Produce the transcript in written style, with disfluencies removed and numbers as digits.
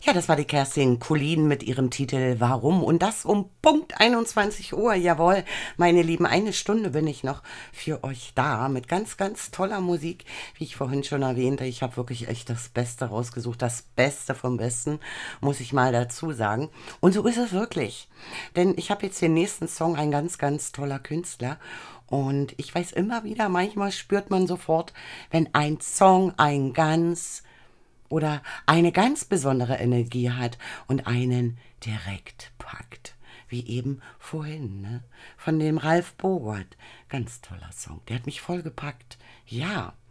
Ja, das war die Kerstin Kuhlin mit ihrem Titel Warum? Und das um Punkt 21 Uhr. Jawohl, meine Lieben, eine Stunde bin ich noch für euch da mit ganz, ganz toller Musik. Wie ich vorhin schon erwähnte, ich habe wirklich echt das Beste rausgesucht. Das Beste vom Besten, muss ich mal dazu sagen. Und so ist es wirklich. Denn ich habe jetzt den nächsten Song, ein ganz, ganz toller Künstler. Und ich weiß immer wieder, manchmal spürt man sofort, wenn ein Song ein ganz oder eine ganz besondere Energie hat und einen direkt packt. Wie eben vorhin, ne? Von dem Ralf Bogert. Ganz toller Song. Der hat mich voll gepackt. Ja.